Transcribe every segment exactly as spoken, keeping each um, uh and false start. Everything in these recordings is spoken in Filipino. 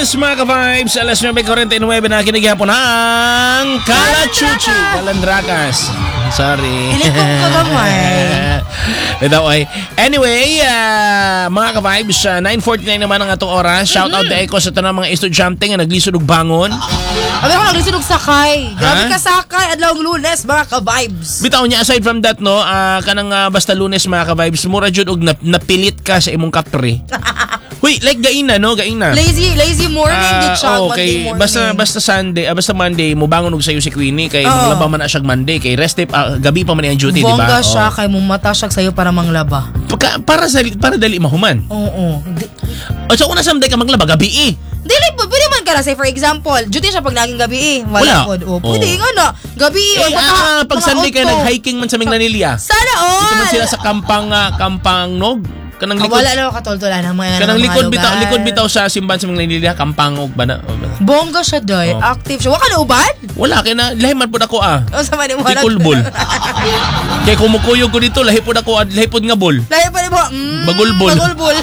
oras mga ka-vibes, alas nine forty-nine na kinigihapon ng Kalachuchi Kalandrakas. Sorry. Hindi ko kagamay. Ito ay. Anyway, uh, mga ka-vibes, uh, nine forty-nine naman ang atong oras. Shout out mm-hmm. to Eko sa tanang mga estudyante nga naglisod og bangon. Abi ako naglisod og sakay. Grabe ka sakay adlawng Lunes mga ka-vibes. Bitaw niya aside from that no, uh, kanang uh, basta Lunes mga ka-vibes, mura jud og nap- napilit ka sa imong kapre. Wait, like gaina no, gaina. Lazy, lazy morning uh, gid siya, oh, Monday morning. Basta basta Sunday, uh, basta Monday mo bangon og sayo si Queenie kay oh. maglaba man na siya Monday kay rest day uh, gabi pa man ang duty, di ba? Bongga siya oh. kay mong mata siya sayo para manglaba. Pagka, para sa para dali mahuman. Oo. O so una Sunday ka maglaba gabi eh. Dili po, pwede man ka na. Say for example, duty siya pag naging gabi eh. Wala, Wala. po. Oh, pwede oh. nga na. Gabi eh. Eh, ah, pag Sunday ka nag-hiking man sa Minglanilla. Sana all. Dito man sila sa Kampang, uh, Kampang Nog. Kanang likod. Ah, wala lang katultulan ng mga kanang mga likod lugar. bitaw, likod bitaw sa simbahan sa Minglanilla, Kampang og bana. Bongga siya doy, oh. active siya. Wa ka na uban? Wala kay na lahi man pud ako ah. O sa man mo. Kulbol. Kay kumukuyog ko dito, lahi pud ako, lahi pud nga bol. Lahi pud mo. Mm, bagulbol. Bagulbol.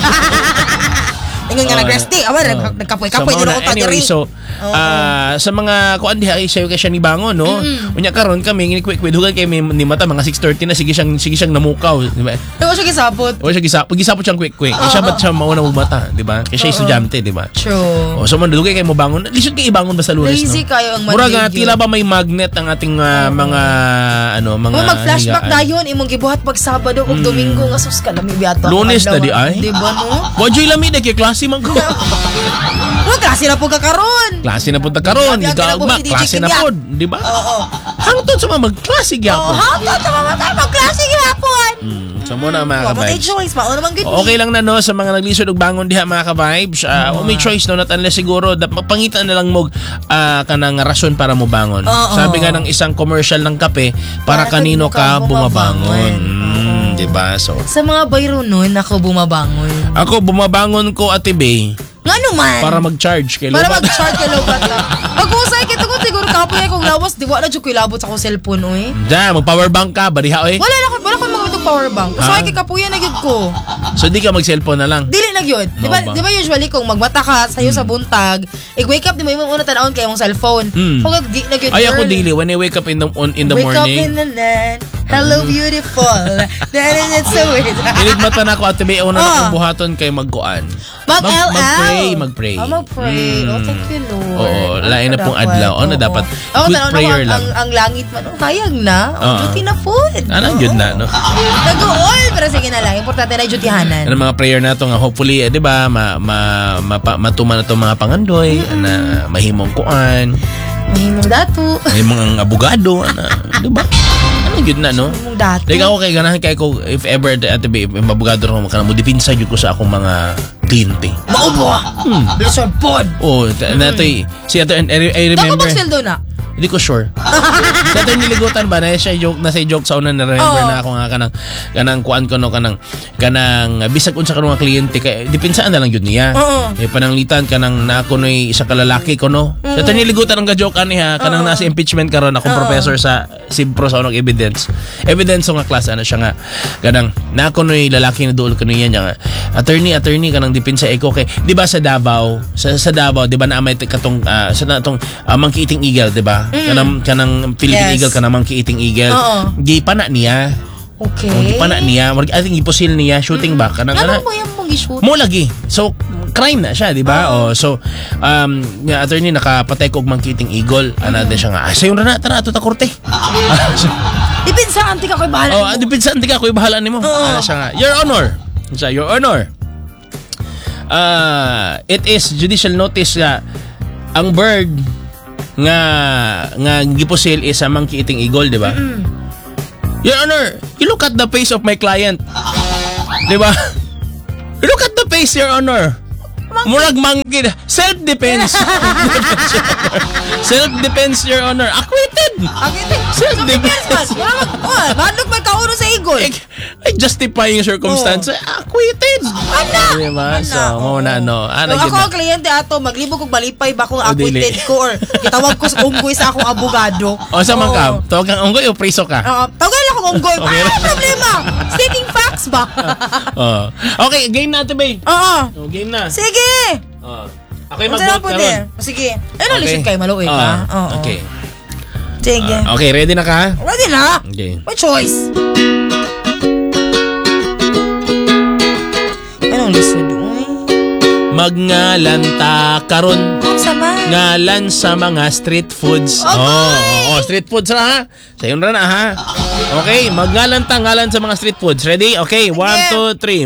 Ingon nga nag-resty. Awa, uh, nagkapoy-kapoy so, din ako anyway, so, uh, uh, sa mga kuan diha ay sayo kay siya ni Bangon, no? Mm-hmm. Unya karon kami, quick-quick, dugan kay ni mata, mga six thirty na, sige siyang, sige siyang namukaw. Di ba? Ewa siya gisapot. Ewa siya gisapot. Gisapot siyang quick-quick. Uh-huh. Siya ba't siya mauna mata, di ba? Kaya siya uh-huh. estudyante, di ba? True. O, so, man, dugay kay mo Bangon. Lisod kay ibangon ba sa Lunes, no? Lazy kayo ang mura nga, tila ba may magnet ang ating uh, mga, ano, mga... Kung mag-flashback na yun, imong gibuhat pag Sabado o mm. Domingo, nga sus ka, lami biyata. Lunes na di ay? Di ba, no? Wadyo'y lami, na kaya klase man ko. No, klase na po ka karon. Klase na po ta karon. Gagma, klase na po, di ba? Oo. Hangtod sa mga magklase gyapon. Oo, hangtod sa mga magklase gyapon. Hmm, so muna mga ka-vibes. choice, mao naman gid. Okay lang na no sa mga naglisod og bangon diha mga ka-vibes. Uh, oh. May choice no, not unless siguro pangitan na lang mo uh, kanang rason para mo bangon. Oh, sabi nga ng isang commercial ng kape, para, para kanino ka bumabangon. Hmm, di ba? So sa mga bayro nun ako bumabangon. Ako bumabangon ko Ate Bay. Nga naman. Para mag-charge kay Lobat. Para mag-charge kay Lobat. Pag-usay kita ko siguro kapoy kung lawas, di wala dyan ko ilabot sa akong cellphone, oy. Diyan, mag-powerbank ka, bariha, oy. Wala na ko, wala ko mag-itong powerbank. Usay kay kapuya na yun ko. So, di ka mag-cellphone na lang? Dili na yun. Di ba, di ba usually kung magmata ka sa'yo hmm. sa buntag, i-wake up, di mo yung una tanawon kayo mong cellphone. Hmm. Kung di na yun, ay, ako dili. When I wake up in the, on, in the wake morning. Wake up in the night. Hello, beautiful. That is it so weird. Iligmata na ako, Ate Bay, una na kong buhaton kay mag-kuan. Mag-L L. Mag-pray, mag-pray. Oh, mag-pray. Mm. Oh, thank you, Lord. Oo, lain na pong adlaw. Ano, dapat oh, quick no, prayer no, lang. Ang, ang langit man, oh, hayag na. Oh, duty na po. Anong yun na, no? Nag-uol, pero sige na lang. Importante na dutyhanan. Ano mga prayer na ito nga, hopefully, eh, di ba, ma, ma, ma, matuman na itong mga pangandoy, mm-hmm. na mahimong kuan. Mahimong dato. Mahimong ang abogado, ano, di ba? Ano yun na, no? Mahimong dato. Like ako, kay ganahan kay ko, if ever, Ate Bay, mabogado rin ako, kanang mo, dipinsa yun ko sa akong mga kliyente. Maubo! Hmm. Listen, pod! Oo, na ito si Ate, I remember. Dako mag-sweldo na? Hindi ko sure. Dito niligutan ba na siya joke na say joke sa una na remember oh. na ako nga kanang kanang kuan ko no kanang kanang bisag unsa kanang mga kliyente kay dipinsaan na lang jud niya. Uh-uh. Eh pananglitan kanang na ako noy isa ka lalaki ko no. Uh-uh. Dito niligutan ang ga-joke ani ha kanang uh-uh. nasa impeachment karon akong uh-uh. professor sa Sibpro sa unang evidence. Evidence nga klase ano siya nga kanang na ako noy lalaki na duol ko niya nga. Attorney attorney kanang dipinsa eko kay di ba sa Davao sa, sa Davao di ba na may katong uh, sa natong uh, Monkey Eating Eagle di ba? Mm. Kanang kanang Philippine yes. Eagle kanang Monkey Eating Eagle. Gi pa na niya. Okay. Gi pa na niya. I think iposil niya shooting mm. back kanang ano mo yung mong gi-shoot? Mo lagi. So crime na siya, di ba? Oh, so um yung attorney nakapatay ko og Monkey Eating Eagle. Ana mm. siya nga. Ah, sayo na tara ato ta korte. Dipinsa anti ka koy bahala. Oh, dipinsa anti ka koy bahala nimo. Ana siya nga. Your Honor. Sa Your Honor. Uh, it is judicial notice nga ang bird nga nga gipusil is a Monkey Eating Eagle, di ba? Mm-hmm. Your Honor, you look at the face of my client. Di ba? You look at the face, Your Honor. Murag monkey. Self-defense. Self-defense, Your Honor. Acquitted. Acquitted. Self-defense. Oh, badok may kauno sa eagle. Ay, justifying circumstance. Oh. Acquitted. Ana. Diba? So, muna ano. Ano so, ako ang kliyente ato, maglibog kog malipay ba kung acquitted ko or kitawag ko sa unggoy sa akong abogado. O, sa man ka? Tawag kang unggoy o preso ka? Oo. Tawag lang akong unggoy. Okay. Ah, problema. Stating facts ba? Okay, game natin, babe. Oo. Game na. Sige. Uh, Okay, Unsa na mag-vote po, karon. de? Sige. Ano Okay. lisod kay maluoy ka? Ah, Oo. okay. Sige. Ah, okay, ready na ka? Ready na? Okay. May choice. Anong lisod? Uy. Magngalanta karon. Ang sama. Ngalan sa mga street foods. Okay. Oh, oh, street foods na ha. Sayon ra na ha. Okay, magngalanta ngalan sa mga street foods. Ready? Okay, one, Sige. two, three.